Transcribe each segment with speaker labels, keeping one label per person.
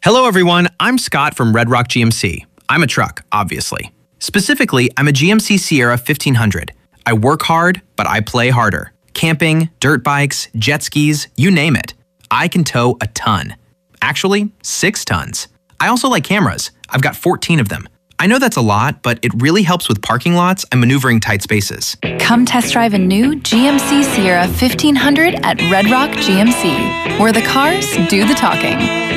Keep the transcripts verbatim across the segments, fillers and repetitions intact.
Speaker 1: Hello everyone, I'm Scott from Red Rock G M C. I'm a truck, obviously. Specifically, I'm a G M C Sierra fifteen hundred. I work hard, but I play harder. Camping, dirt bikes, jet skis, you name it. I can tow a ton. Actually, six tons. I also like cameras. I've got fourteen of them. I know that's a lot, but it really helps with parking lots and maneuvering tight spaces.
Speaker 2: Come test drive a new G M C Sierra fifteen hundred at Red Rock G M C, where the cars do the talking.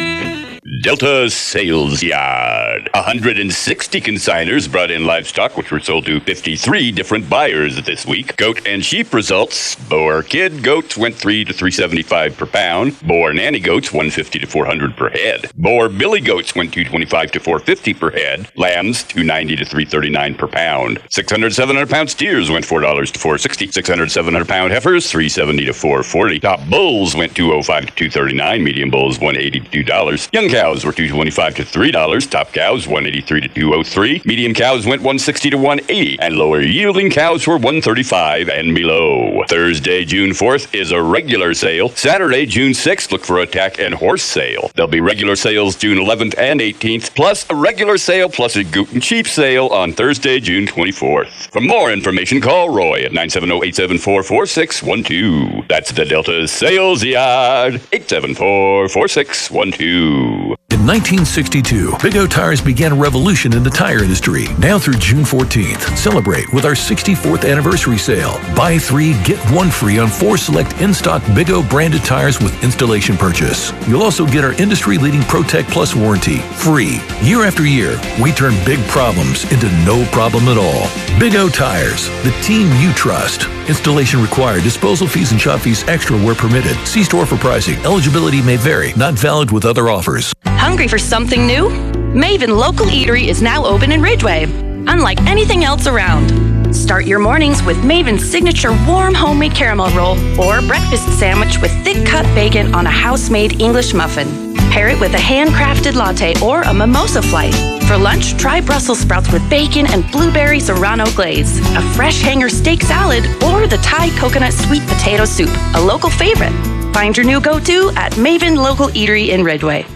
Speaker 3: Delta Sales Yard. one hundred sixty consigners brought in livestock, which were sold to fifty-three different buyers this week. Goat and sheep results. Boer kid goats went three to three seventy-five per pound. Boer nanny goats one fifty to four hundred per head. Boer billy goats went two twenty-five to four fifty per head. Lambs two ninety to three thirty-nine per pound. six hundred, seven hundred pound steers went four dollars to four sixty. six hundred, seven hundred pound heifers three seventy to four forty. Top bulls went two oh five to two thirty-nine. Medium bulls one eighty to two dollars. Young cows were two twenty-five to three dollars. Top cows one eighty-three to two oh three. Medium cows went one sixty to one eighty, and lower yielding cows were one thirty-five and below. Thursday, June fourth is a regular sale. Saturday, June sixth, look for a tack and horse sale. There'll be regular sales June eleventh and eighteenth, plus a regular sale plus a goat and sheep sale on Thursday, June twenty-fourth. For more information, call Roy at nine seven zero, eight seven four, four six one two. That's the Delta Sales Yard, eight seven four, four six one two.
Speaker 4: In nineteen sixty-two, Big O Tires began a revolution in the tire industry. Now through June fourteenth, celebrate with our sixty-fourth anniversary sale. Buy three, get one free on four select in-stock Big O branded tires with installation purchase. You'll also get our industry-leading ProTech Plus warranty, free. Year after year, we turn big problems into no problem at all. Big O Tires, the team you trust. Installation required. Disposal fees and shop fees extra where permitted. See store for pricing. Eligibility may vary. Not valid with other offers.
Speaker 5: Hungry for something new? Maven Local Eatery is now open in Ridgeway, unlike anything else around. Start your mornings with Maven's signature warm homemade caramel roll or breakfast sandwich with thick cut bacon on a house-made English muffin. Pair it with a handcrafted latte or a mimosa flight. For lunch, try Brussels sprouts with bacon and blueberry serrano glaze, a fresh hanger steak salad, or the Thai coconut sweet potato soup, a local favorite. Find your new go-to at Maven Local Eatery in Ridgeway.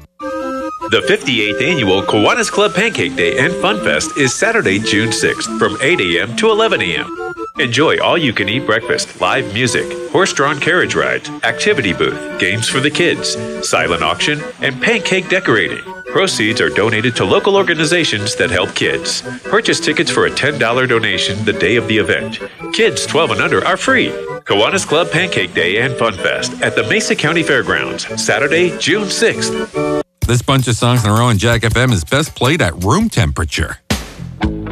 Speaker 6: The fifty-eighth Annual Kiwanis Club Pancake Day and Fun Fest is Saturday, June sixth from eight a.m. to eleven a.m. Enjoy all-you-can-eat breakfast, live music, horse-drawn carriage rides, activity booth, games for the kids, silent auction, and pancake decorating. Proceeds are donated to local organizations that help kids. Purchase tickets for a ten dollars donation the day of the event. Kids twelve and under are free. Kiwanis Club Pancake Day and Fun Fest at the Mesa County Fairgrounds, Saturday, June sixth.
Speaker 7: This bunch of songs in a row on Jack F M is best played at room temperature.